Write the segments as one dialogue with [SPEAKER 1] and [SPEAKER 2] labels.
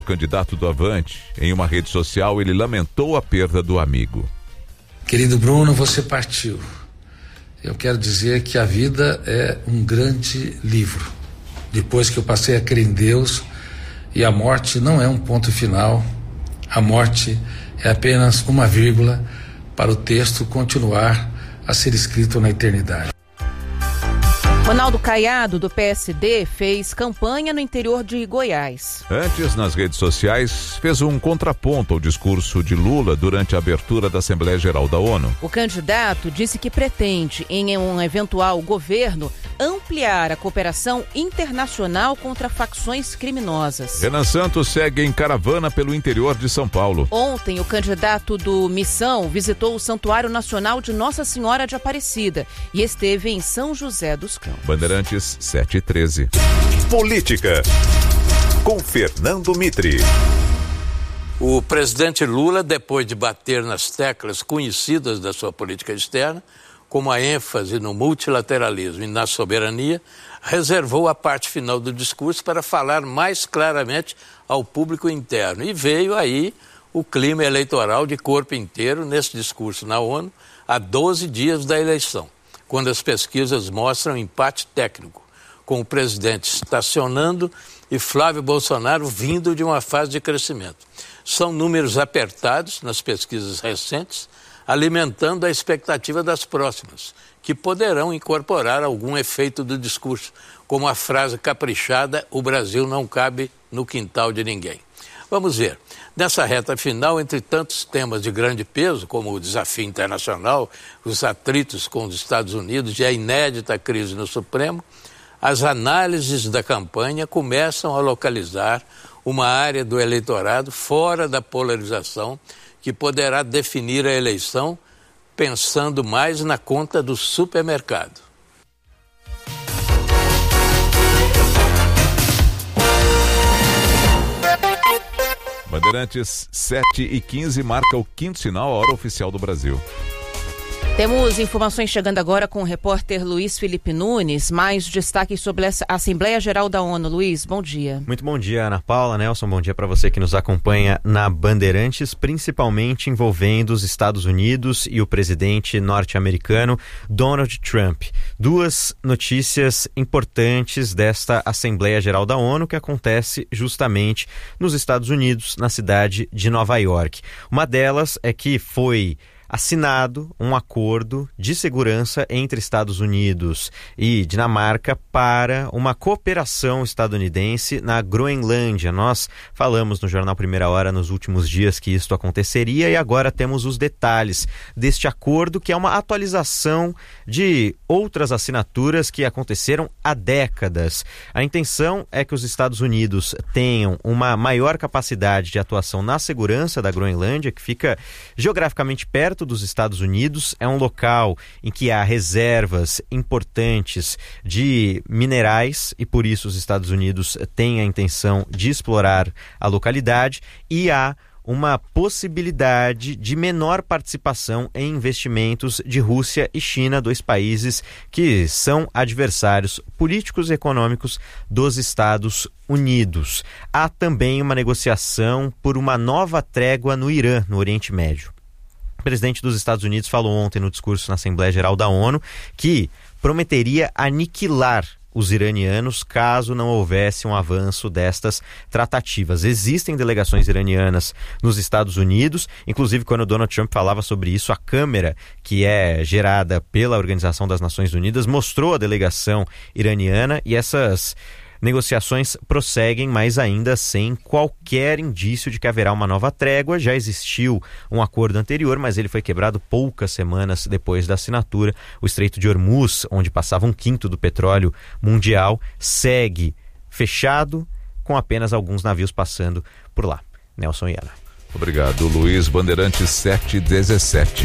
[SPEAKER 1] Candidato do Avante, em uma rede social, ele lamentou a perda do amigo.
[SPEAKER 2] Querido Bruno, você partiu. Eu quero dizer que a vida é um grande livro. Depois que eu passei a crer em Deus, e a morte não é um ponto final, a morte é apenas uma vírgula para o texto continuar a ser escrito na eternidade.
[SPEAKER 3] Ronaldo Caiado, do PSD, fez campanha no interior de Goiás.
[SPEAKER 1] Antes, nas redes sociais, fez um contraponto ao discurso de Lula durante a abertura da Assembleia Geral da ONU.
[SPEAKER 3] O candidato disse que pretende, em um eventual governo, ampliar a cooperação internacional contra facções criminosas.
[SPEAKER 1] Renan Santos segue em caravana pelo interior de São Paulo.
[SPEAKER 3] Ontem, o candidato do Missão visitou o Santuário Nacional de Nossa Senhora de Aparecida e esteve em São José dos Campos.
[SPEAKER 1] Bandeirantes 7:13.
[SPEAKER 4] Política, com Fernando Mitre.
[SPEAKER 5] O presidente Lula, depois de bater nas teclas conhecidas da sua política externa, como a ênfase no multilateralismo e na soberania, reservou a parte final do discurso para falar mais claramente ao público interno. E veio aí o clima eleitoral de corpo inteiro nesse discurso na ONU, a 12 dias da eleição, quando as pesquisas mostram empate técnico, com o presidente estacionando e Flávio Bolsonaro vindo de uma fase de crescimento. São números apertados nas pesquisas recentes, alimentando a expectativa das próximas, que poderão incorporar algum efeito do discurso, como a frase caprichada: "O Brasil não cabe no quintal de ninguém". Vamos ver. Nessa reta final, entre tantos temas de grande peso, como o desafio internacional, os atritos com os Estados Unidos e a inédita crise no Supremo, as análises da campanha começam a localizar uma área do eleitorado fora da polarização que poderá definir a eleição pensando mais na conta do supermercado.
[SPEAKER 1] Bandeirantes 7:15 marca o quinto sinal, a hora oficial do Brasil.
[SPEAKER 3] Temos informações chegando agora com o repórter Luiz Felipe Nunes. Mais destaques sobre a Assembleia Geral da ONU. Luiz, bom dia.
[SPEAKER 6] Muito bom dia, Ana Paula, Nelson, bom dia para você que nos acompanha na Bandeirantes, principalmente envolvendo os Estados Unidos e o presidente norte-americano Donald Trump. Duas notícias importantes desta Assembleia Geral da ONU que acontece justamente nos Estados Unidos, na cidade de Nova York. Uma delas é que foi assinado um acordo de segurança entre Estados Unidos e Dinamarca para uma cooperação estadunidense na Groenlândia. Nós falamos no Jornal Primeira Hora nos últimos dias que isto aconteceria e agora temos os detalhes deste acordo, que é uma atualização de outras assinaturas que aconteceram há décadas. A intenção é que os Estados Unidos tenham uma maior capacidade de atuação na segurança da Groenlândia, que fica geograficamente perto dos Estados Unidos. É um local em que há reservas importantes de minerais e por isso os Estados Unidos têm a intenção de explorar a localidade, e há uma possibilidade de menor participação em investimentos de Rússia e China, dois países que são adversários políticos e econômicos dos Estados Unidos. Há também uma negociação por uma nova trégua no Irã, no Oriente Médio. O presidente dos Estados Unidos falou ontem no discurso na Assembleia Geral da ONU que prometeria aniquilar os iranianos caso não houvesse um avanço destas tratativas. Existem delegações iranianas nos Estados Unidos, inclusive quando o Donald Trump falava sobre isso, a Câmara, que é gerada pela Organização das Nações Unidas, mostrou a delegação iraniana, e essas negociações prosseguem, mas ainda sem qualquer indício de que haverá uma nova trégua. Já existiu um acordo anterior, mas ele foi quebrado poucas semanas depois da assinatura. O Estreito de Hormuz, onde passava 1/5 do petróleo mundial, segue fechado, com apenas alguns navios passando por lá. Nelson e Ana.
[SPEAKER 1] Obrigado, Luiz. Bandeirantes 7:17.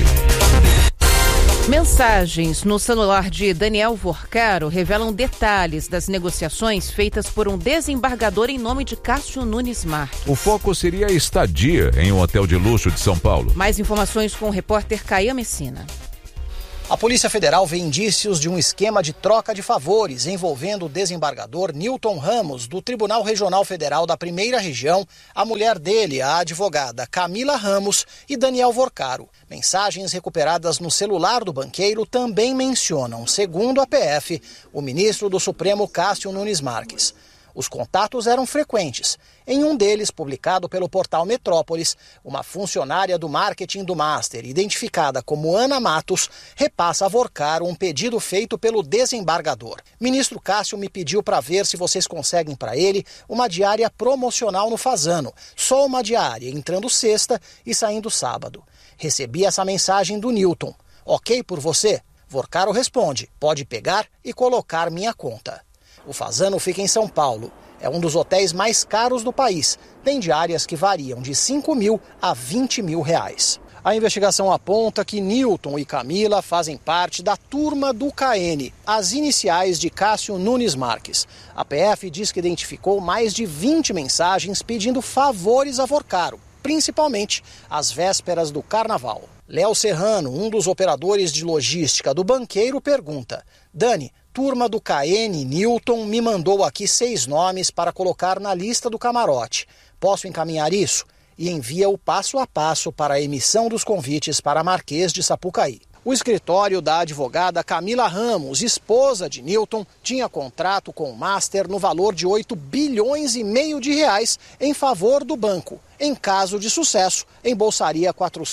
[SPEAKER 3] Mensagens no celular de Daniel Vorcaro revelam detalhes das negociações feitas por um desembargador em nome de Cássio Nunes Marques.
[SPEAKER 1] O foco seria a estadia em um hotel de luxo de São Paulo.
[SPEAKER 3] Mais informações com o repórter Caia Messina.
[SPEAKER 7] A Polícia Federal vê indícios de um esquema de troca de favores envolvendo o desembargador Newton Ramos, do Tribunal Regional Federal da 1ª Região, a mulher dele, a advogada Camila Ramos, e Daniel Vorcaro. Mensagens recuperadas no celular do banqueiro também mencionam, segundo a PF, o ministro do Supremo Cássio Nunes Marques. Os contatos eram frequentes. Em um deles, publicado pelo portal Metrópolis, uma funcionária do marketing do Master, identificada como Ana Matos, repassa a Vorcaro um pedido feito pelo desembargador. Ministro Cássio me pediu para ver se vocês conseguem para ele uma diária promocional no Fazano. Só uma diária, entrando sexta e saindo sábado. Recebi essa mensagem do Newton. Ok por você? Vorcaro responde, pode pegar e colocar minha conta. O Fazano fica em São Paulo. É um dos hotéis mais caros do país. Tem diárias que variam de 5 mil a 20 mil reais. A investigação aponta que Newton e Camila fazem parte da turma do KN, as iniciais de Cássio Nunes Marques. A PF diz que identificou mais de 20 mensagens pedindo favores a Vorcaro, principalmente às vésperas do Carnaval. Léo Serrano, um dos operadores de logística do banqueiro, pergunta: Dani, turma do KN Newton me mandou aqui 6 nomes para colocar na lista do camarote. Posso encaminhar isso? E envia o passo a passo para a emissão dos convites para Marquês de Sapucaí. O escritório da advogada Camila Ramos, esposa de Newton, tinha contrato com o Master no valor de 8,5 bilhões de reais em favor do banco. Em caso de sucesso, embolsaria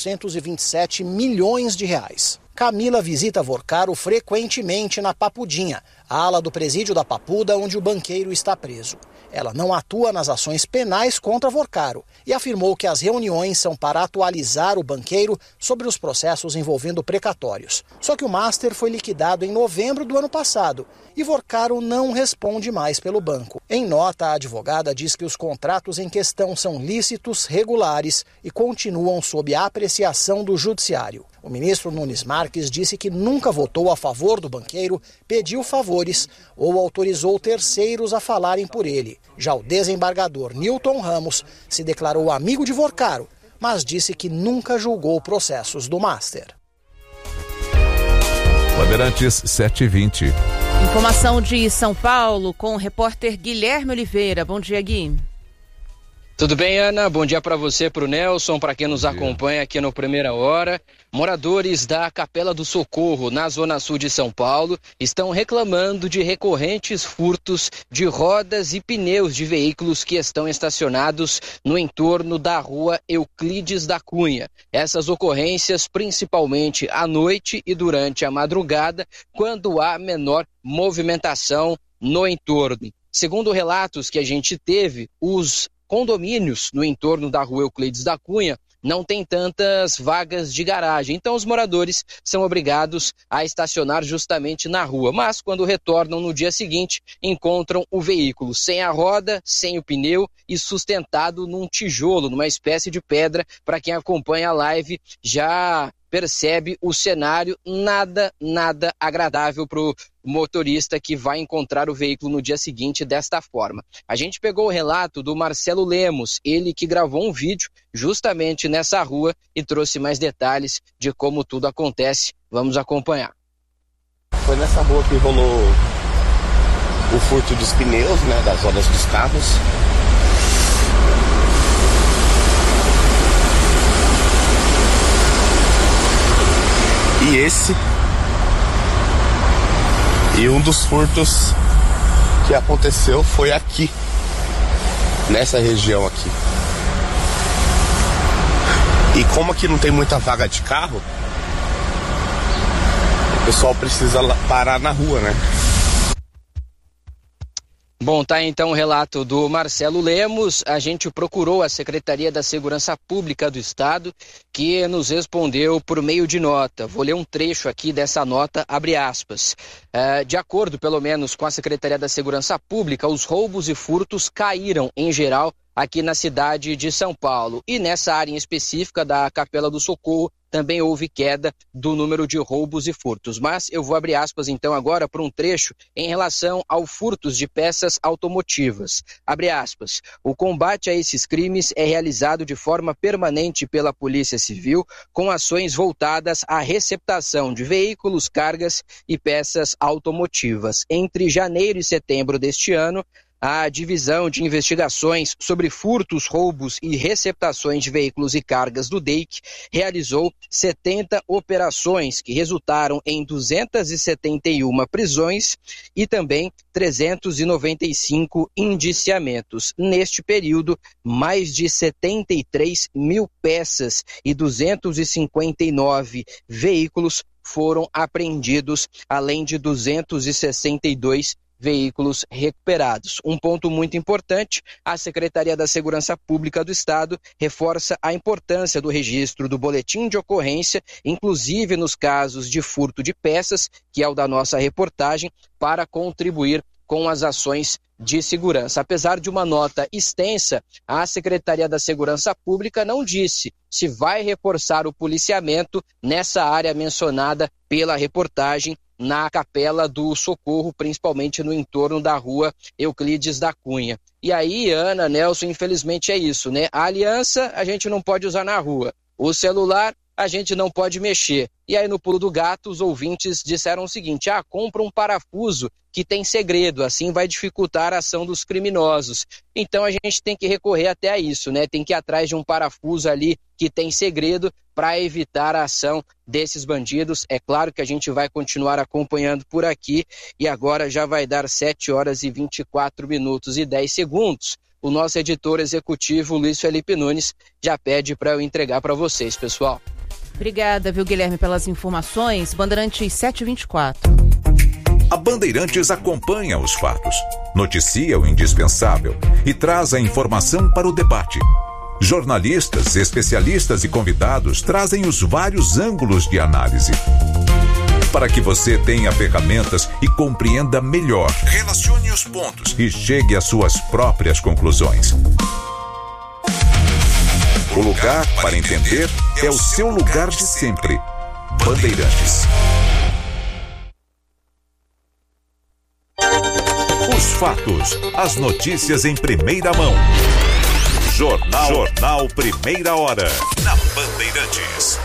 [SPEAKER 7] 427 milhões de reais. Camila visita Vorcaro frequentemente na Papudinha, a ala do presídio da Papuda, onde o banqueiro está preso. Ela não atua nas ações penais contra Vorcaro e afirmou que as reuniões são para atualizar o banqueiro sobre os processos envolvendo precatórios. Só que o Master foi liquidado em novembro do ano passado e Vorcaro não responde mais pelo banco. Em nota, a advogada diz que os contratos em questão são lícitos, regulares e continuam sob a apreciação do judiciário. O ministro Nunes Marques disse que nunca votou a favor do banqueiro, pediu favores ou autorizou terceiros a falarem por ele. Já o desembargador Newton Ramos se declarou amigo de Vorcaro, mas disse que nunca julgou processos do Master.
[SPEAKER 1] Bandeirantes 7h20.
[SPEAKER 3] Informação de São Paulo com o repórter Guilherme Oliveira. Bom dia, Gui.
[SPEAKER 8] Tudo bem, Ana? Bom dia para você, para o Nelson, para quem nos acompanha aqui no Primeira Hora. Moradores da Capela do Socorro, na zona sul de São Paulo, estão reclamando de recorrentes furtos de rodas e pneus de veículos que estão estacionados no entorno da rua Euclides da Cunha. Essas ocorrências principalmente à noite e durante a madrugada, quando há menor movimentação no entorno. Segundo relatos que a gente teve, os condomínios no entorno da rua Euclides da Cunha não tem tantas vagas de garagem, então os moradores são obrigados a estacionar justamente na rua, mas quando retornam no dia seguinte, encontram o veículo sem a roda, sem o pneu e sustentado num tijolo, numa espécie de pedra. Para quem acompanha a live já percebe o cenário nada agradável para o motorista que vai encontrar o veículo no dia seguinte desta forma. A gente pegou o relato do Marcelo Lemos, ele que gravou um vídeo justamente nessa rua e trouxe mais detalhes de como tudo acontece. Vamos acompanhar.
[SPEAKER 9] Foi nessa rua que rolou o furto dos pneus, né, das rodas dos carros. E esse e um dos furtos que aconteceu foi aqui, nessa região aqui. E como aqui não tem muita vaga de carro, o pessoal precisa parar na rua, né?
[SPEAKER 8] Bom, tá então o relato do Marcelo Lemos. A gente procurou a Secretaria da Segurança Pública do Estado, que nos respondeu por meio de nota. Vou ler um trecho aqui dessa nota, abre aspas. De acordo, pelo menos, com a Secretaria da Segurança Pública, os roubos e furtos caíram, em geral, aqui na cidade de São Paulo. E nessa área em específica da Capela do Socorro, também houve queda do número de roubos e furtos. Mas eu vou abrir aspas então agora para um trecho em relação ao furtos de peças automotivas. Abre aspas. O combate a esses crimes é realizado de forma permanente pela Polícia Civil, com ações voltadas à receptação de veículos, cargas e peças automotivas. Entre janeiro e setembro deste ano, a Divisão de Investigações sobre Furtos, Roubos e Receptações de Veículos e Cargas do DEIC realizou 70 operações que resultaram em 271 prisões e também 395 indiciamentos. Neste período, mais de 73 mil peças e 259 veículos foram apreendidos, além de 262 veículos recuperados. Um ponto muito importante, a Secretaria da Segurança Pública do Estado reforça a importância do registro do boletim de ocorrência, inclusive nos casos de furto de peças, que é o da nossa reportagem, para contribuir com as ações de segurança. Apesar de uma nota extensa, a Secretaria da Segurança Pública não disse se vai reforçar o policiamento nessa área mencionada pela reportagem na Capela do Socorro, principalmente no entorno da rua Euclides da Cunha. E aí, Ana, Nelson, infelizmente é isso, né? A aliança a gente não pode usar na rua, o celular a gente não pode mexer. E aí no pulo do gato os ouvintes disseram o seguinte, compra um parafuso que tem segredo, assim vai dificultar a ação dos criminosos. Então a gente tem que recorrer até a isso, né? Tem que ir atrás de um parafuso ali que tem segredo para evitar a ação desses bandidos. É claro que a gente vai continuar acompanhando por aqui e agora já vai dar 7 horas e 24 minutos e 10 segundos. O nosso editor executivo, Luiz Felipe Nunes, já pede para eu entregar para vocês, pessoal.
[SPEAKER 3] Obrigada, viu, Guilherme, pelas informações. Bandeirantes 7h24.
[SPEAKER 1] A Bandeirantes acompanha os fatos, noticia o indispensável e traz a informação para o debate. Jornalistas, especialistas e convidados trazem os vários ângulos de análise, para que você tenha ferramentas e compreenda melhor. Relacione os pontos e chegue às suas próprias conclusões. O lugar para entender é o seu lugar de sempre. Bandeirantes. Os fatos, as notícias em primeira mão. Jornal Primeira Hora, na Bandeirantes.